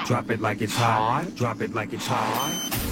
Drop it like it's hot. Drop it like it's hot.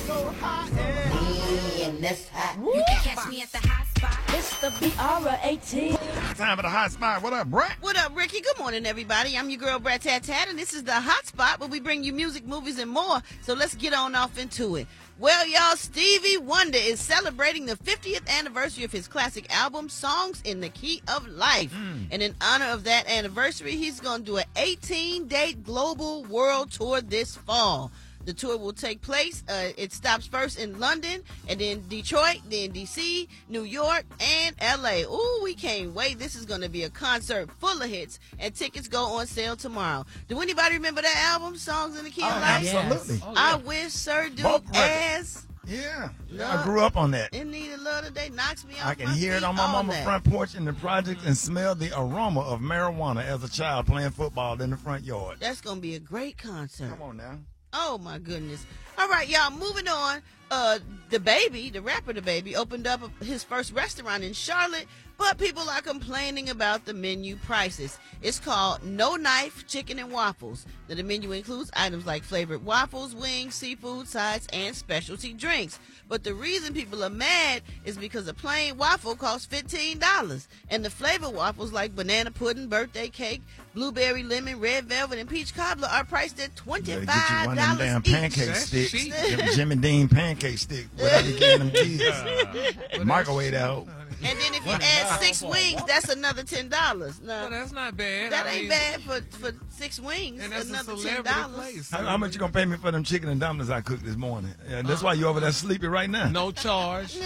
And that's hot. You can catch me at the hot spot. It's the BR18. Time for the hot spot. What up, Brett? What up, Ricky? Good morning, everybody. I'm your girl, Brett Tat Tat, and this is the Hot Spot where we bring you music, movies, and more. So let's get on off into it. Well, y'all, Stevie Wonder is celebrating the 50th anniversary of his classic album, Songs in the Key of Life. And in honor of that anniversary, he's going to do an 18-date global world tour this fall. The tour will take place. It stops first in London, and then Detroit, then D.C., New York, and L.A. Ooh, we can't wait. This is going to be a concert full of hits, and tickets go on sale tomorrow. Do anybody remember that album, Songs in the Key of Life? Absolutely. Oh, yeah. I wish Sir Duke Both records. as Yeah. No. I grew up on that. In Need of Love Today knocks me off I can my hear it feet, on my all mama's that. front porch in the project and smell the aroma of marijuana as a child playing football in the front yard. That's going to be a great concert. Come on now. Oh, my goodness. All right, y'all, moving on. The rapper The Baby, opened up his first restaurant in Charlotte, but people are complaining about the menu prices. It's called No Knife Chicken and Waffles. Now, the menu includes items like flavored waffles, wings, seafood, sides, and specialty drinks. But the reason people are mad is because a plain waffle costs $15, and the flavored waffles like banana pudding, birthday cake, blueberry lemon, red velvet, and peach cobbler are priced at $25 Better get you one of them damn each. pancake That's sticks. cheap. Them Jimmy Dean pancake stick. Without you getting them kids. Microwave that hoe. And then if you add 6 wings, that's another $10. Well, Now, that's not bad. that I ain't mean, bad for 6 wings. And that's a Another celebrity $10. place. How much you gonna pay me for them chicken and dumplings I cooked this morning? Yeah, that's why you over there sleepy right now. No charge.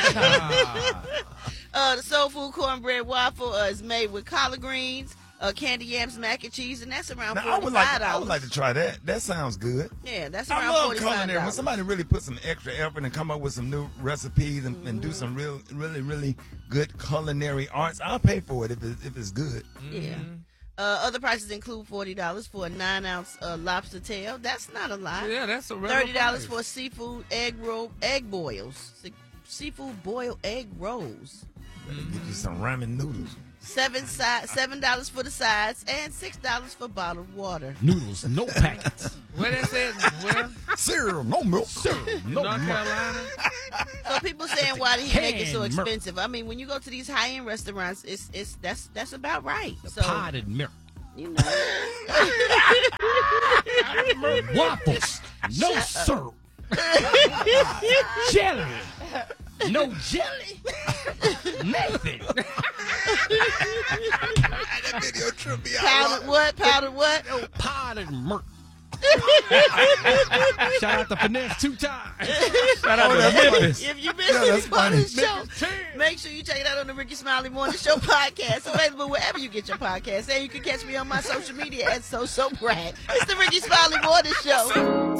The soul food cornbread waffle is made with collard greens, candy yams, mac and cheese, and that's around Now, $45. I would like to try that. That sounds good. Yeah, that's I around love $45. culinary. When somebody really put some extra effort and come up with some new recipes and do some really good culinary arts, I'll pay for it if it's good. Yeah. Other prices include $40 for a 9-ounce lobster tail. That's not a lot. Yeah, that's a regular $30 price. for seafood egg boils. Seafood boiled egg rolls. Better get you some ramen noodles. $7 for the sides and $6 for bottled water. Noodles, no packets. Where they said, where? Cereal, no milk. North Carolina? So people saying why did he make it so Canned milk. expensive? I mean, when you go to these high end restaurants, that's about right. So Potted milk. you know, Waffles, no syrup. Jelly, no jelly. Nothing. That video tripped me out. powdered what? Powdered what? Potted milk. Shout out to Finesse 2 times. Shout out to that's Memphis. If you missed Yeah, any that's part of the funny. show, make sure you check it out on the Ricky Smiley Morning Show podcast, available wherever you get your podcast. And you can catch me on my social media at So Brat. It's the Ricky Smiley Morning Show.